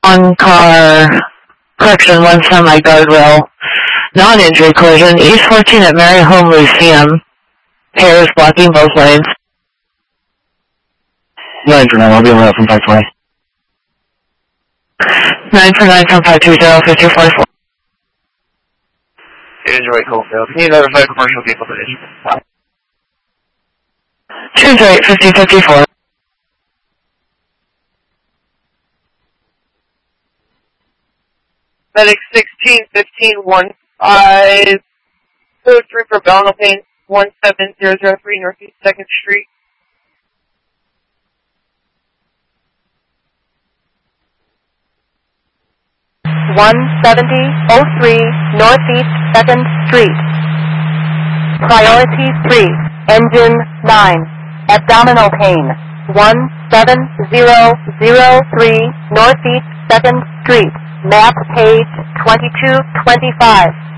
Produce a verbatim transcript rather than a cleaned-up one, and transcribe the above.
One car, correction, one semi-guardrail, non-injury collision, East fourteen at Mary Home Lyceum. Pairs blocking both lanes. nine for nine, I'll be on route from five twenty. nine for nine from five two zero, fifty forty-four. Enjoy Coalfield. Can you notify commercial vehicle that is? two zero eight, fifty fifty-four. Medic sixteen fifteen one five, code three for Belknap, one seven zero zero three Northeast second Street. one seventy oh three Northeast second Street. Priority three, engine nine, abdominal pain, one seven zero zero three Northeast second Street, map page twenty-two twenty-five.